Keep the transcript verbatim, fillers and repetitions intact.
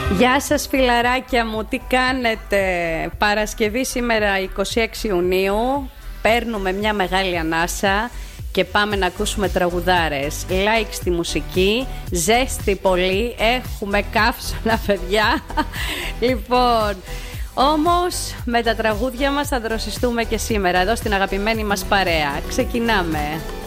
Γεια σας φιλαράκια μου, τι κάνετε? Παρασκευή σήμερα εικοστή έκτη Ιουνίου. Παίρνουμε μια μεγάλη ανάσα και πάμε να ακούσουμε τραγουδάρες. Like στη μουσική, ζέστη πολύ, έχουμε καύσωνα παιδιά. Λοιπόν, όμως με τα τραγούδια μας θα δροσιστούμε και σήμερα εδώ στην αγαπημένη μας παρέα. Ξεκινάμε.